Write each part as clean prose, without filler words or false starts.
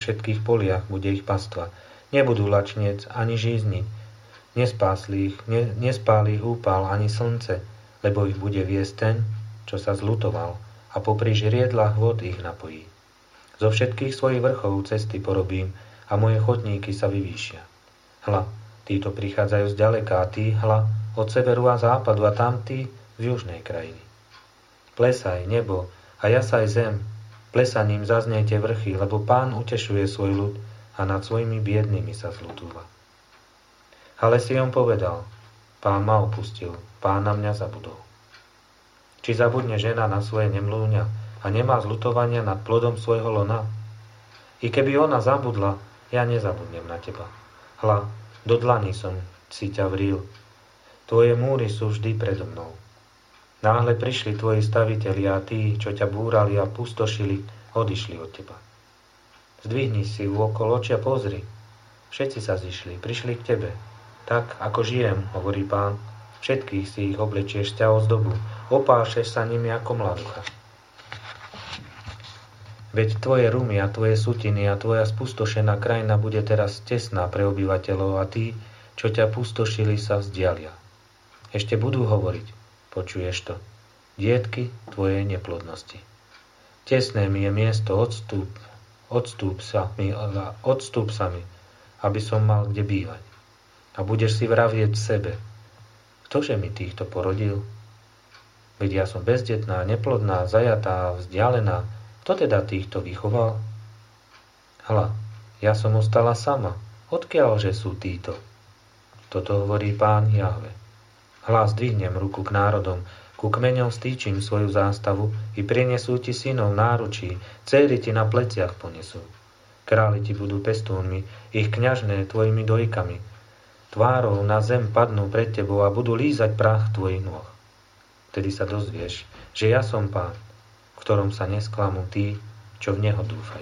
všetkých poliach bude ich pastva. Nebudú lačniec ani žízniť. Nespáli ich úpal ani slnce, lebo ich bude viesť ten, čo sa zľutoval, a popri žriedlách vod ich napojí. Zo všetkých svojich vrchov cesty porobím a moje chodníky sa vyvýšia. Hľa, títo prichádzajú z ďaleka a tí, hľa, od severu a západu a tamtí z južnej krajiny. Plesaj, nebo, a jasaj zem, plesaním zaznejte vrchy, lebo Pán utešuje svoj ľud a nad svojimi biednými sa zľutúva. Ale Sion povedal, Pán ma opustil, Pán na mňa zabudol. Či zabudne žena na svoje nemlúňa a nemá zľutovania nad plodom svojho lona? I keby ona zabudla, ja nezabudnem na teba. Hľa, do dlaní som si ťa vril. Tvoje múry sú vždy predo mnou. Náhle prišli tvoji stavitelia a tí, čo ťa búrali a pustošili, odišli od teba. Zdvihni si okolo očia, pozri. Všetci sa zišli, prišli k tebe. Tak, ako žijem, hovorí Pán, všetkých si ich oblečieš ťa ozdobu, opášeš sa nimi ako mladucha. Veď tvoje rumy a tvoje sutiny a tvoja spustošená krajina bude teraz tesná pre obyvateľov a tí, čo ťa pustošili, sa vzdialia. Ešte budú hovoriť, počuješ to, dietky tvojej neplodnosti. Tesné mi je miesto, odstúp sa mi, aby som mal kde bývať. A budeš si vravieť sebe, ktože mi týchto porodil? Veď ja som bezdetná, neplodná, zajatá, vzdialená, kto teda týchto vychoval? Hľa, ja som ostala sama, odkiaľže sú títo? Toto hovorí Pán Jahve. Hľa, zdvihnem ruku k národom, ku kmeňom stýčim svoju zástavu i prinesú ti synov náručí, céry ti na pleciach ponesú. Králi ti budú pestúnmi, ich kňažné tvojimi dojkami. Tvárou na zem padnú pred tebou a budú lízať prach tvojich nôh. Vtedy sa dozvieš, že ja som Pán, v ktorom sa nesklamú tí, čo v Neho dúfajú.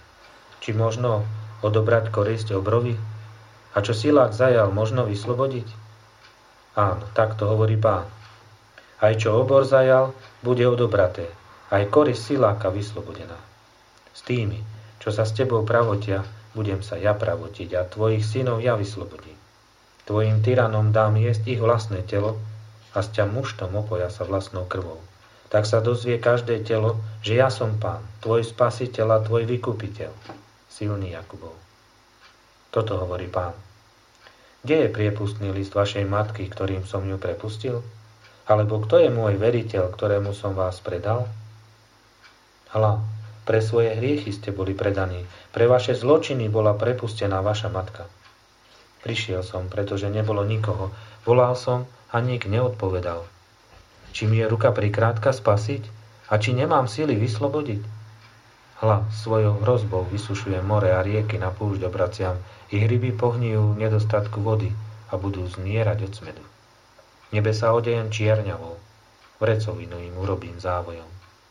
Či možno odobrať korisť obrovi? A čo silák zajal, možno vyslobodiť? Áno, tak to hovorí Pán. Aj čo obor zajal, bude odobraté, aj korisť siláka vyslobodená. S tými, čo sa s tebou pravotia, budem sa ja pravotiť a tvojich synov ja vyslobodím. Tvojim tyranom dám jesť ich vlastné telo a s ťa muštom opoja sa vlastnou krvou. Tak sa dozvie každé telo, že ja som Pán, tvoj spasiteľ a tvoj vykupiteľ, silný Jakubov. Toto hovorí Pán. Kde je priepustný list vašej matky, ktorým som ju prepustil? Alebo kto je môj veriteľ, ktorému som vás predal? Hľa, pre svoje hriechy ste boli predaní, pre vaše zločiny bola prepustená vaša matka. Prišiel som, pretože nebolo nikoho. Volal som a nik neodpovedal. Či mi je ruka prikrátka spasiť? A či nemám síly vyslobodiť? Hľa, svojou hrozbou vysušujem more a rieky na púšť obraciam. Ich ryby pohnijú v nedostatku vody a budú zmierať od smedu. Nebesá odejem čierňavou. Vrecovinu im urobím závojom.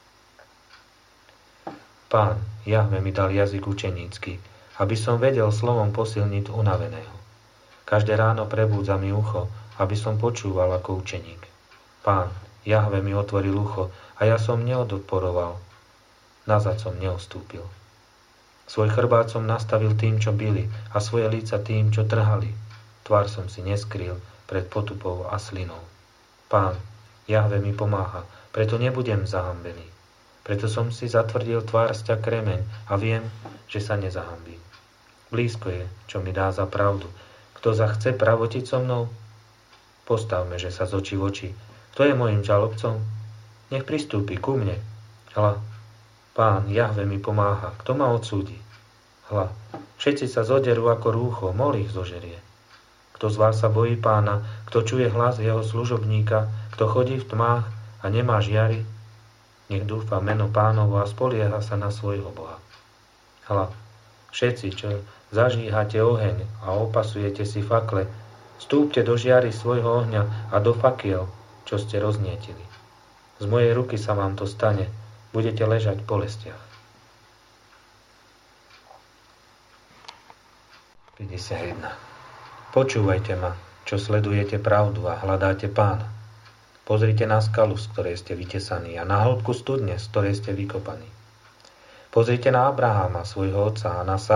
Pán, Jahve mi dal jazyk učenícky, aby som vedel slovom posilniť unaveného. Každé ráno prebúdza mi ucho, aby som počúval ako učeník. Pán, Jahve mi otvoril ucho a ja som neodoporoval. Nazad som neustúpil. Svoj chrbát som nastavil tým, čo bili, a svoje líca tým, čo trhali. Tvár som si neskrýl pred potupou a slinou. Pán, Jahve mi pomáha, preto nebudem zahambený. Preto som si zatvrdil tvár sťa kremeň a viem, že sa nezahambím. Blízko je, čo mi dá za pravdu. Kto chce pravotiť so mnou? Postavme, že sa z očí v oči. Kto je môjim žalobcom? Nech pristúpi ku mne. Hľa, Pán, Jahve mi pomáha. Kto ma odsúdi? Hľa, všetci sa zoderú ako rúcho, mol ich zožerie. Kto z vás sa bojí Pána, kto čuje hlas jeho služobníka, kto chodí v tmách a nemá žiary, nech dúfa meno Pánovo a spolieha sa na svojho Boha. Hľa, všetci, čo zažíhate oheň a opasujete si fakle, vstúpte do žiary svojho ohňa a do fakiel, čo ste roznietili. Z mojej ruky sa vám to stane, budete ležať v bolestiach. 51. Počúvajte ma, čo sledujete pravdu a hľadáte Pána. Pozrite na skalu, z ktorej ste vytesaní, a na hĺbku studne, z ktorej ste vykopaní. Pozrite na Abraháma, svojho otca, a na